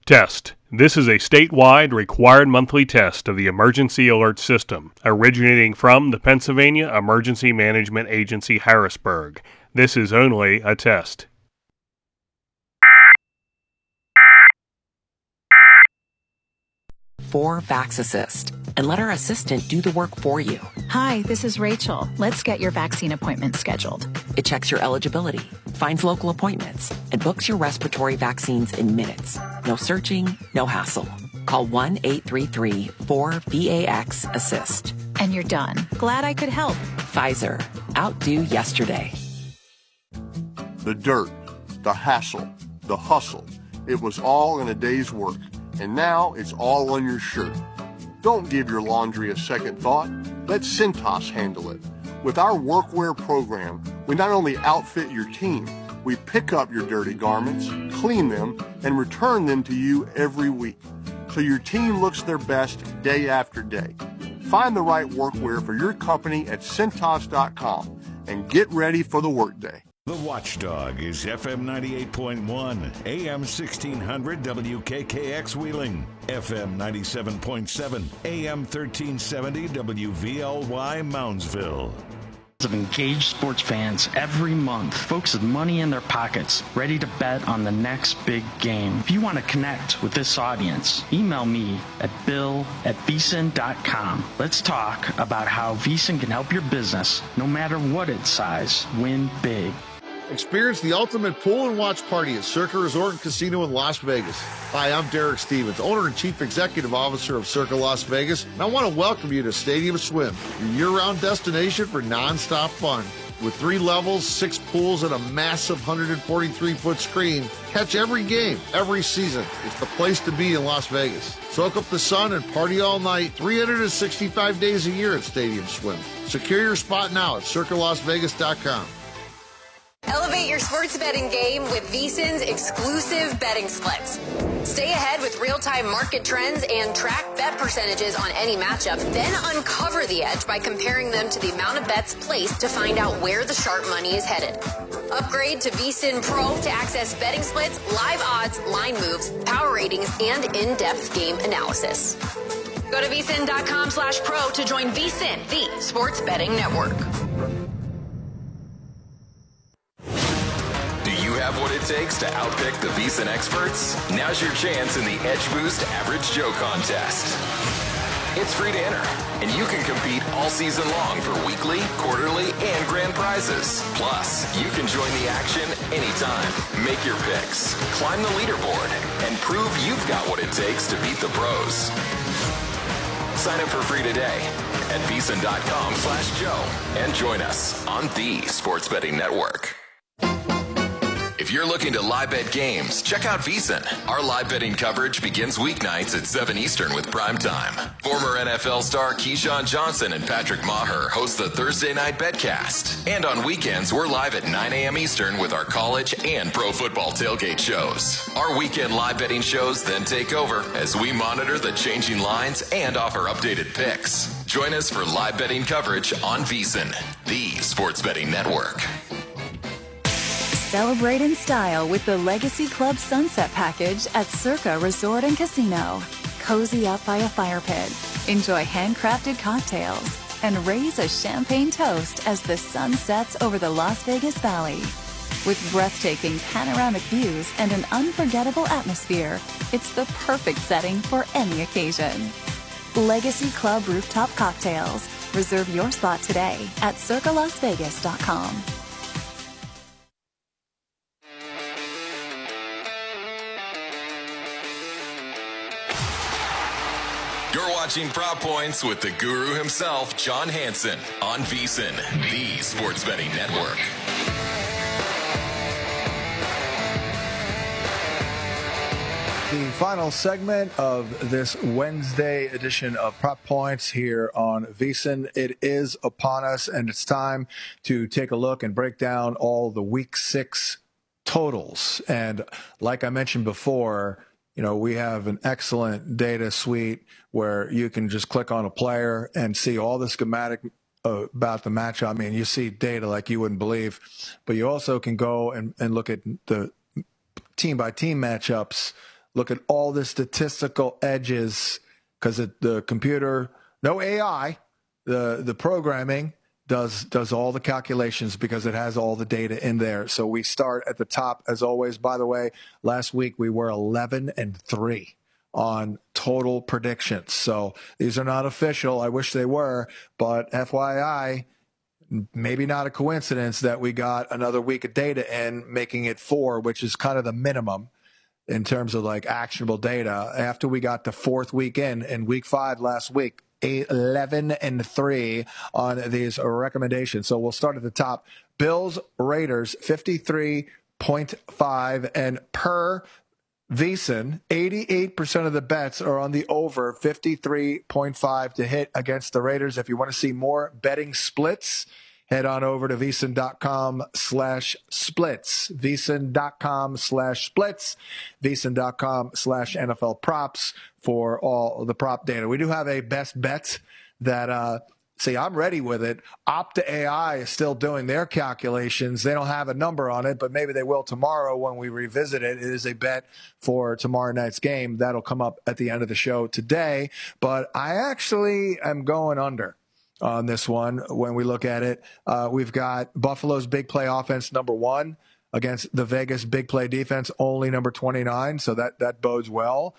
Test. This is a statewide required monthly test of the Emergency Alert System, originating from the Pennsylvania Emergency Management Agency, Harrisburg. This is only a test. For Vax Assist, and let our assistant do the work for you. Hi, this is Rachel. Let's get your vaccine appointment scheduled. It checks your eligibility, finds local appointments, and books your respiratory vaccines in minutes. No searching, no hassle. Call 1-833-4VAX-ASSIST. And you're done. Glad I could help. Pfizer. Outdo yesterday. The dirt, the hassle, the hustle. It was all in a day's work. And now it's all on your shirt. Don't give your laundry a second thought. Let Cintas handle it. With our workwear program, we not only outfit your team, we pick up your dirty garments, clean them, and return them to you every week. So your team looks their best day after day. Find the right workwear for your company at Cintas.com and get ready for the workday. The Watchdog is FM 98.1, AM 1600 WKKX Wheeling, FM 97.7, AM 1370 WVLY Moundsville. Of engaged sports fans every month, folks with money in their pockets, ready to bet on the next big game. If you want to connect with this audience, email me at bill@vsin.com. Let's talk about how VSiN can help your business, no matter what its size, win big. Experience the ultimate pool and watch party at Circa Resort and Casino in Las Vegas. Hi, I'm Derek Stevens, owner and chief executive officer of Circa Las Vegas, and I want to welcome you to Stadium Swim, your year-round destination for non-stop fun. With 3 levels, 6 pools, and a massive 143-foot screen, catch every game, every season. It's the place to be in Las Vegas. Soak up the sun and party all night, 365 days a year at Stadium Swim. Secure your spot now at circalasvegas.com. Elevate your sports betting game with VSiN's exclusive betting splits. Stay ahead with real-time market trends and track bet percentages on any matchup. Then uncover the edge by comparing them to the amount of bets placed to find out where the sharp money is headed. Upgrade to VSiN Pro to access betting splits, live odds, line moves, power ratings, and in-depth game analysis. Go to vsin.com/pro to join VSiN, the sports betting network. Have what it takes to outpick the VSiN experts? Now's your chance in the Edge Boost Average Joe contest. It's free to enter, and you can compete all season long for weekly, quarterly, and grand prizes. Plus, you can join the action anytime. Make your picks, climb the leaderboard, and prove you've got what it takes to beat the pros. Sign up for free today at vsin.com/Joe and join us on the Sports Betting Network. If you're looking to live bet games, check out VSiN. Our live betting coverage begins weeknights at 7 Eastern with Prime Time. Former NFL star Keyshawn Johnson and Patrick Maher host the Thursday Night Betcast. And on weekends, we're live at 9 a.m. Eastern with our college and pro football tailgate shows. Our weekend live betting shows then take over as we monitor the changing lines and offer updated picks. Join us for live betting coverage on VSiN, the Sports Betting Network. Celebrate in style with the Legacy Club Sunset Package at Circa Resort and Casino. Cozy up by a fire pit, enjoy handcrafted cocktails, and raise a champagne toast as the sun sets over the Las Vegas Valley. With breathtaking panoramic views and an unforgettable atmosphere, it's the perfect setting for any occasion. Legacy Club Rooftop Cocktails. Reserve your spot today at circalasvegas.com. You're watching Prop Points with the guru himself, John Hansen, on VSiN, the Sports Betting Network. The final segment of this Wednesday edition of Prop Points here on VSiN. It is upon us, and it's time to take a look and break down all the Week 6 totals. And like I mentioned before, we have an excellent data suite where you can just click on a player and see all the schematic about the matchup. I mean, you see data like you wouldn't believe, but you also can go and look at the team-by-team matchups look at all the statistical edges, because the computer, no AI, the programming does all the calculations because it has all the data in there. So we start at the top as always. By the way, last week we were 11-3 on total predictions. So these are not official. I wish they were, but FYI, maybe not a coincidence that we got another week of data in, making it 4, which is kind of the minimum in terms of like actionable data. After we got the 4th week in week 5 last week, 11-3 on these recommendations. So we'll start at the top. Bills, Raiders, 53.5. And per VSiN, 88% of the bets are on the over, 53.5 to hit against the Raiders. If you want to see more betting splits, head on over to VSiN.com/splits, VSiN.com/splits, VSiN.com/NFL props for all the prop data. We do have a best bet that, I'm ready with it. Opta AI is still doing their calculations. They don't have a number on it, but maybe they will tomorrow when we revisit it. It is a bet for tomorrow night's game. That'll come up at the end of the show today. But I actually am going under on this one. When we look at it, we've got Buffalo's big play offense number 1 against the Vegas big play defense only number 29, so that bodes well.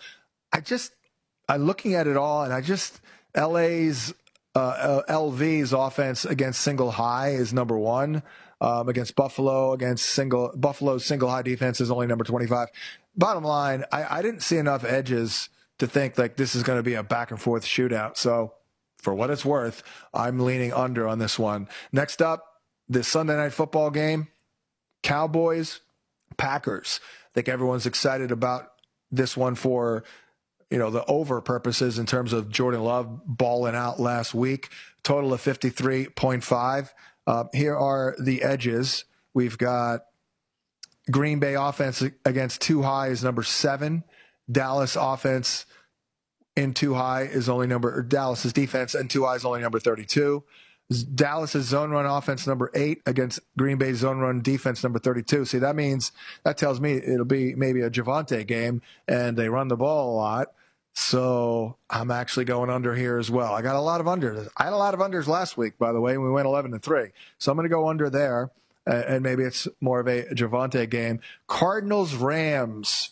I'm looking at it all, and LA's LV's offense against single high is number 1 against Buffalo. Buffalo's single high defense is only number 25. Bottom line, I didn't see enough edges to think like this is going to be a back and forth shootout. So for what it's worth, I'm leaning under on this one. Next up, the Sunday night football game, Cowboys, Packers. I think everyone's excited about this one for, the over purposes in terms of Jordan Love balling out last week. Total of 53.5. Here are the edges. We've got Green Bay offense against too high is number 7. Dallas offense in too high is only Dallas's defense in too high is only number 32. Dallas's zone run offense number 8 against Green Bay's zone run defense number 32. See, that tells me it'll be maybe a Javonte game, and they run the ball a lot. So I'm actually going under here as well. I got a lot of unders. I had a lot of unders last week, by the way, and we went 11-3. So I'm going to go under there, and maybe it's more of a Javonte game. Cardinals, Rams,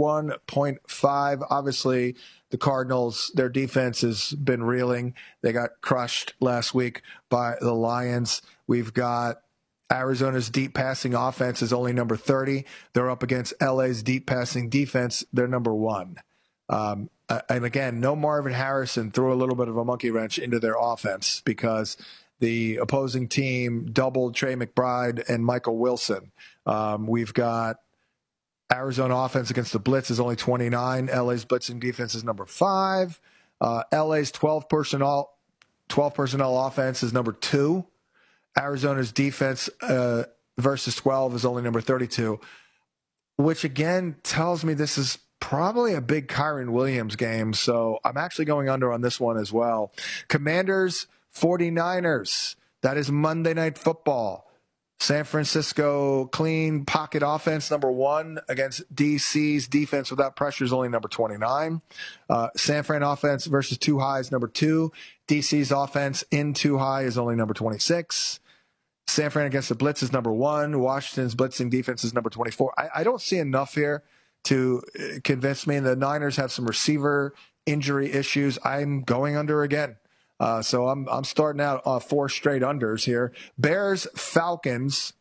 51.5. Obviously, the Cardinals, their defense has been reeling. They got crushed last week by the Lions. We've got Arizona's deep passing offense is only number 30. They're up against LA's deep passing defense. They're number 1. And again, no Marvin Harrison threw a little bit of a monkey wrench into their offense because the opposing team doubled Trey McBride and Michael Wilson. We've got Arizona offense against the blitz is only 29. LA's blitzing defense is number 5. LA's 12 personnel offense is number 2. Arizona's defense versus 12 is only number 32, which again tells me this is probably a big Kyren Williams game. So I'm actually going under on this one as well. Commanders, 49ers. That is Monday Night Football. San Francisco clean pocket offense, number 1 against DC's defense without pressure is only number 29. San Fran offense versus too high is number 2. DC's offense in too high is only number 26. San Fran against the blitz is number 1. Washington's blitzing defense is number 24. I don't see enough here to convince me. The Niners have some receiver injury issues. I'm going under again. So I'm starting out 4 straight unders here. Bears, Falcons,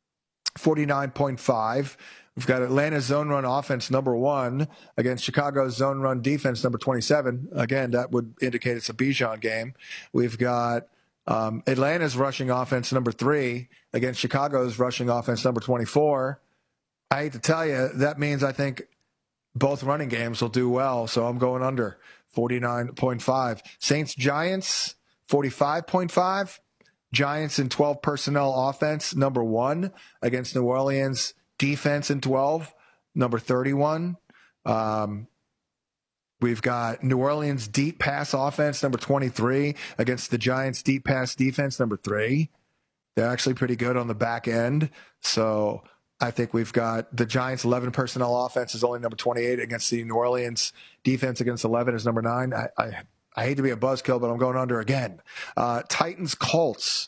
49.5. We've got Atlanta's zone run offense number 1 against Chicago's zone run defense number 27. Again, that would indicate it's a Bijan game. We've got Atlanta's rushing offense number 3 against Chicago's rushing offense number 24. I hate to tell you, that means I think both running games will do well, so I'm going under 49.5. Saints, Giants, 45.5. Giants in 12 personnel offense, number 1 against New Orleans. Defense in 12, number 31. We've got New Orleans deep pass offense, number 23, against the Giants deep pass defense, number 3. They're actually pretty good on the back end. So I think we've got the Giants' 11 personnel offense is only number 28 against the New Orleans defense against 11 is number 9. I hate to be a buzzkill, but I'm going under again. Titans Colts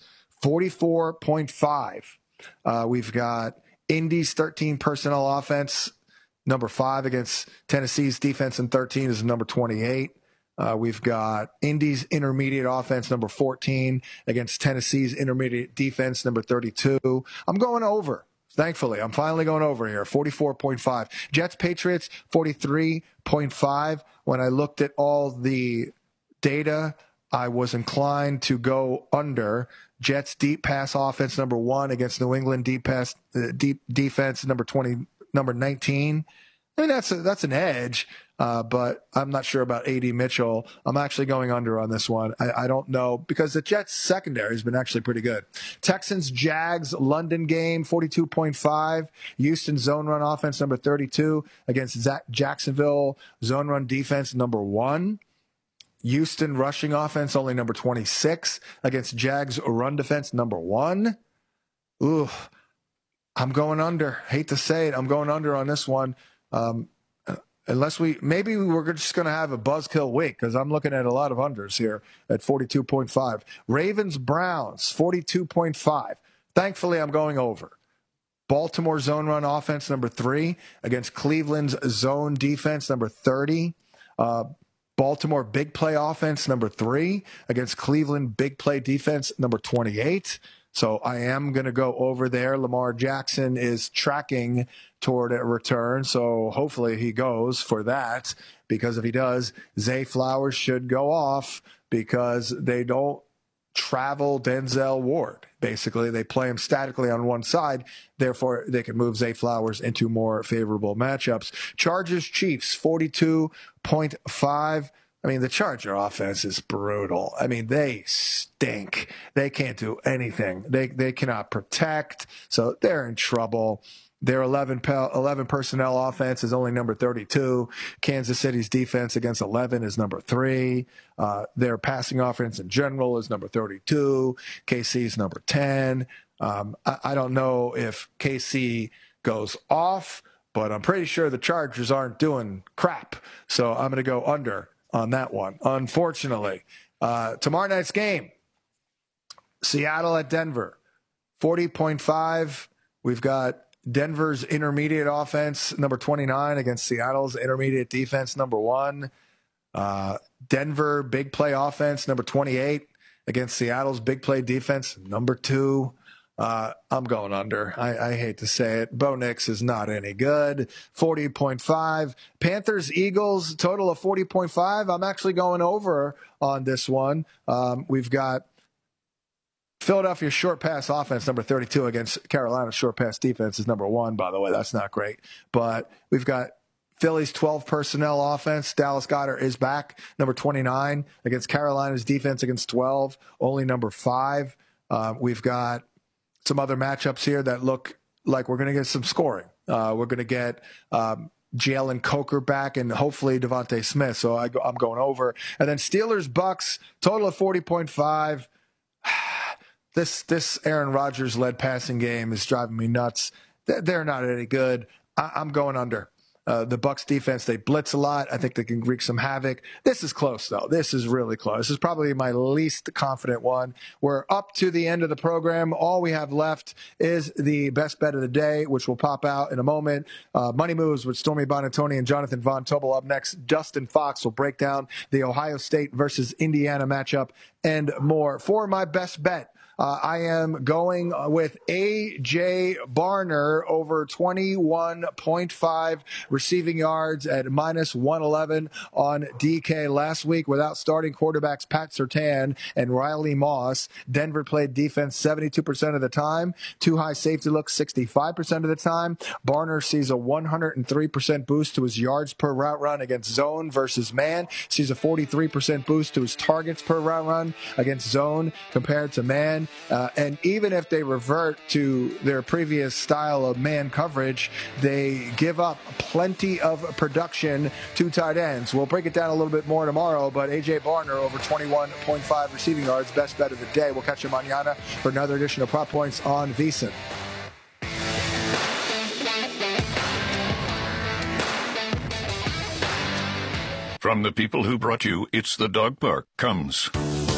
44.5. We've got Indy's 13 personnel offense number 5 against Tennessee's defense, and 13 is number 28. We've got Indy's intermediate offense number 14 against Tennessee's intermediate defense number 32. I'm going over. Thankfully, I'm finally going over here, 44.5. Jets, Patriots, 43.5. When I looked at all the data, I was inclined to go under. Jets, deep pass offense, number 1 against New England, deep defense, number 19. I mean, that's an edge, but I'm not sure about A.D. Mitchell. I'm actually going under on this one. I don't know, because the Jets' secondary has been actually pretty good. Texans, Jags, London game, 42.5. Houston zone run offense, number 32 against Jacksonville zone run defense, number 1. Houston rushing offense, only number 26 against Jags run defense, number 1. Ooh, I'm going under. Hate to say it. I'm going under on this one. Unless maybe we're just going to have a buzzkill week, because I'm looking at a lot of unders here at 42.5. Ravens, Browns, 42.5. Thankfully, I'm going over. Baltimore zone run offense, number 3 against Cleveland's zone defense, number 30. Baltimore big play offense, number 3 against Cleveland big play defense, number 28. So I am going to go over there. Lamar Jackson is tracking toward a return, so hopefully he goes for that, because if he does, Zay Flowers should go off, because they don't travel Denzel Ward. Basically, they play him statically on one side. Therefore, they can move Zay Flowers into more favorable matchups. Chargers, Chiefs, 42.5. I mean, the Charger offense is brutal. I mean, they stink. They can't do anything. They cannot protect, so they're in trouble. Their 11 personnel offense is only number 32. Kansas City's defense against 11 is number 3. Their passing offense in general is number 32. KC's number 10. I don't know if KC goes off, but I'm pretty sure the Chargers aren't doing crap. So I'm going to go under on that one, unfortunately. Tomorrow night's game, Seattle at Denver, 40.5. We've got Denver's intermediate offense, number 29, against Seattle's intermediate defense, number 1. Denver big play offense, number 28, against Seattle's big play defense, number 2. I'm going under. I hate to say it. Bo Nix is not any good. 40.5. Panthers, Eagles, total of 40.5. I'm actually going over on this one. We've got Philadelphia short pass offense, number 32, against Carolina's short pass defense is number 1, by the way. That's not great. But we've got Philly's 12 personnel offense. Dallas Goedert is back, number 29, against Carolina's defense against 12, only number 5. We've got some other matchups here that look like we're going to get some scoring. We're going to get Jalen Coker back and hopefully Devontae Smith. So I'm going over. And then Steelers, Bucks, total of 40.5. This Aaron Rodgers-led passing game is driving me nuts. They're not any good. I'm going under. The Bucs defense, they blitz a lot. I think they can wreak some havoc. This is close, though. This is really close. This is probably my least confident one. We're up to the end of the program. All we have left is the best bet of the day, which will pop out in a moment. Money Moves with Stormy Bonatoni and Jonathan Von Tobel up next. Dustin Fox will break down the Ohio State versus Indiana matchup and more. For my best bet, I am going with A.J. Barner over 21.5 receiving yards at minus 111 on DK last week without starting quarterbacks Pat Surtain and Riley Moss. Denver played defense 72% of the time. Too high safety looks 65% of the time. Barner sees a 103% boost to his yards per route run against zone versus man. Sees a 43% boost to his targets per route run against zone compared to man. And even if they revert to their previous style of man coverage, they give up plenty of production to tight ends. We'll break it down a little bit more tomorrow, but A.J. Barner over 21.5 receiving yards, best bet of the day. We'll catch you mañana for another edition of Prop Points on VSiN. From the people who brought you It's the Dog Park comes